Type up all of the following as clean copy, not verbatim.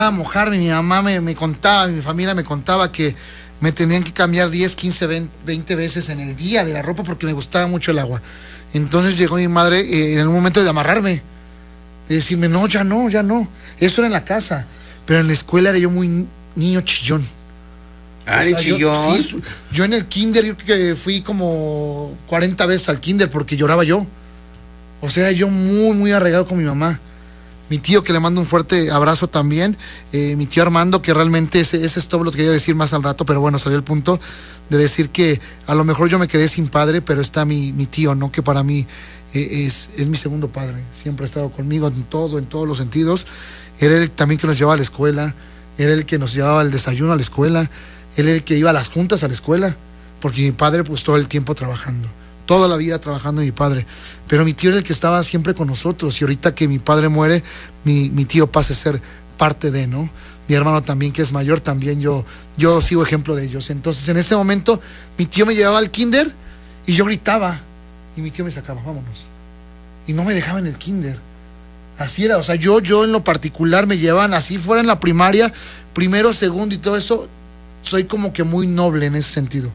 a mojarme, mi mamá me contaba, mi familia me contaba que me tenían que cambiar 10, 15, 20 veces en el día de la ropa porque me gustaba mucho el agua. Entonces llegó mi madre en el momento de amarrarme, de decirme, no, ya no, ya no. Eso era en la casa, pero en la escuela era yo muy niño chillón. Ah, ¿de chillón? Yo en el kinder, yo creo que fui como 40 veces al kinder porque lloraba yo. O sea, yo muy, muy arraigado con mi mamá. Mi tío, que le mando un fuerte abrazo también. Mi tío Armando, que realmente ese es todo lo que quería decir más al rato, pero bueno, salió el punto de decir que a lo mejor yo me quedé sin padre, pero está mi tío, ¿no? Que para mí es mi segundo padre. Siempre ha estado conmigo en todos los sentidos. Era él también que nos llevaba a la escuela. Era el que nos llevaba el desayuno a la escuela. Él era el que iba a las juntas a la escuela. Porque mi padre, pues todo el tiempo trabajando. Toda la vida trabajando mi padre, pero mi tío era el que estaba siempre con nosotros, y ahorita que mi padre muere, mi tío pasa a ser parte de, ¿no? Mi hermano también, que es mayor, también yo sigo ejemplo de ellos. Entonces en ese momento mi tío me llevaba al kinder y yo gritaba y mi tío me sacaba, vámonos, y no me dejaba en el kinder. Así era, o sea, yo en lo particular me llevaban, así fuera en la primaria, primero, segundo y todo eso, soy como que muy noble en ese sentido.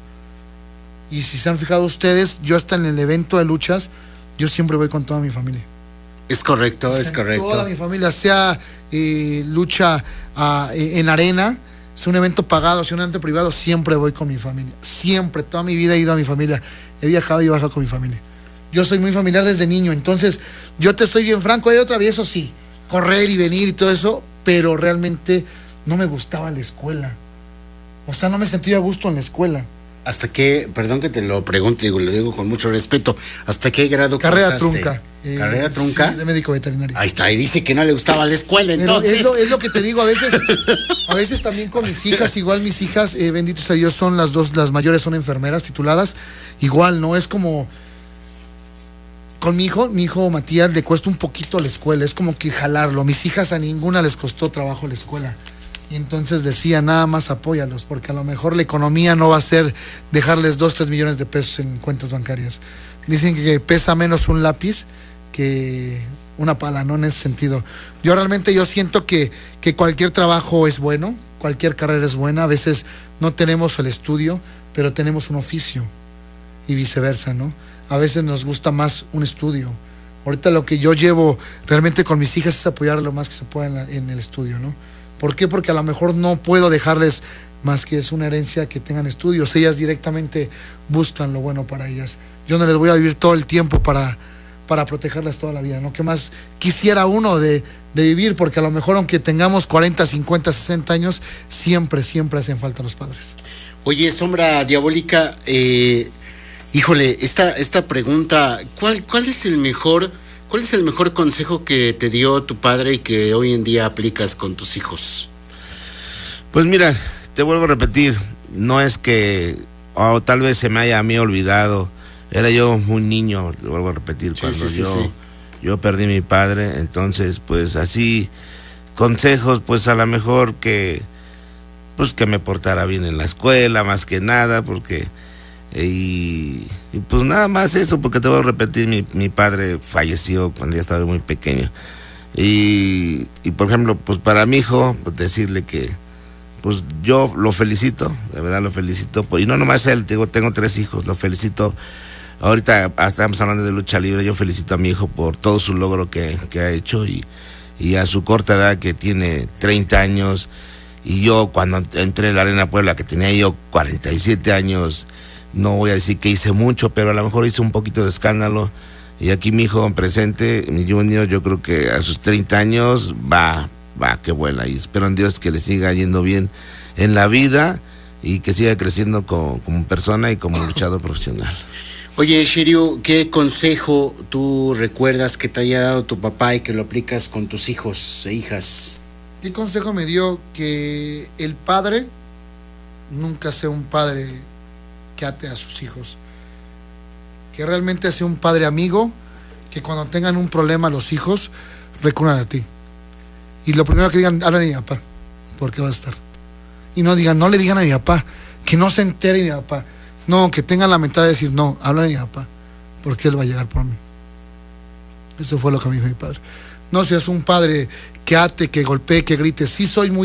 Y si se han fijado ustedes, yo hasta en el evento de luchas, yo siempre voy con toda mi familia. Es correcto, o sea, es correcto. Toda mi familia, sea lucha en arena, sea un evento pagado, sea un evento privado, siempre voy con mi familia. Siempre, toda mi vida he ido a mi familia. He viajado y bajado con mi familia. Yo soy muy familiar desde niño, entonces yo te estoy bien franco, hay otra vez, eso sí, correr y venir y todo eso, pero realmente no me gustaba la escuela. O sea, no me sentía a gusto en la escuela. ¿Hasta qué, perdón que te lo pregunte, lo digo con mucho respeto, ¿hasta qué grado Carrera cursaste? trunca. ¿Carrera trunca? Sí, de médico veterinario. Ahí está, y dice que no le gustaba la escuela, entonces. Es lo que te digo, a veces también con mis hijas, igual mis hijas, benditos a Dios, son las mayores son enfermeras tituladas, igual, ¿no? Es como, con mi hijo Matías le cuesta un poquito la escuela, es como que jalarlo. Mis hijas a ninguna les costó trabajo la escuela. Y entonces decía, nada más apóyalos, porque a lo mejor la economía no va a ser dejarles 2-3 millones de pesos en cuentas bancarias. Dicen que pesa menos un lápiz que una pala, ¿no? En ese sentido. Yo siento que cualquier trabajo es bueno, cualquier carrera es buena. A veces no tenemos el estudio, pero tenemos un oficio, y viceversa, ¿no? A veces nos gusta más un estudio. Ahorita lo que yo llevo realmente con mis hijas es apoyar lo más que se pueda en el estudio, ¿no? ¿Por qué? Porque a lo mejor no puedo dejarles más que es una herencia que tengan estudios. Ellas directamente buscan lo bueno para ellas. Yo no les voy a vivir todo el tiempo para protegerlas toda la vida, ¿no? ¿Qué más quisiera uno de vivir? Porque a lo mejor aunque tengamos 40, 50, 60 años, siempre hacen falta los padres. Oye, Sombra Diabólica, híjole, esta pregunta, ¿cuál es el mejor consejo que te dio tu padre y que hoy en día aplicas con tus hijos? Pues mira, te vuelvo a repetir, no es que tal vez se me haya a mí olvidado, era yo muy niño, lo vuelvo a repetir, cuando yo perdí a mi padre, entonces pues así, consejos, pues a lo mejor que me portara bien en la escuela, más que nada, porque... Y pues nada más eso, porque te voy a repetir, mi padre falleció cuando ya estaba muy pequeño. Y por ejemplo, pues para mi hijo, pues decirle que pues yo lo felicito, de verdad lo felicito, pues, y no nomás él, tengo 3 hijos, lo felicito. Ahorita estamos hablando de lucha libre, yo felicito a mi hijo por todo su logro que ha hecho, y a su corta edad, que tiene 30 años, y yo cuando entré en la Arena Puebla, que tenía yo 47 años, no voy a decir que hice mucho, pero a lo mejor hice un poquito de escándalo. Y aquí mi hijo presente, mi Junior, yo creo que a sus 30 años va que vuela. Y espero en Dios que le siga yendo bien en la vida y que siga creciendo como persona y como luchador profesional. Oye, Shiryu, ¿qué consejo tú recuerdas que te haya dado tu papá y que lo aplicas con tus hijos e hijas? ¿Qué consejo me dio? Que el padre nunca sea un padre que ate a sus hijos, que realmente sea un padre amigo, que cuando tengan un problema los hijos recurran a ti, y lo primero que digan, hablen a mi papá, porque va a estar, y no le digan a mi papá, que no se entere mi papá, no, que tengan la mentalidad de decir, no, hablen a mi papá, porque él va a llegar por mí. Eso fue lo que me dijo mi padre. No seas un padre que ate, que golpee, que grite. Sí soy muy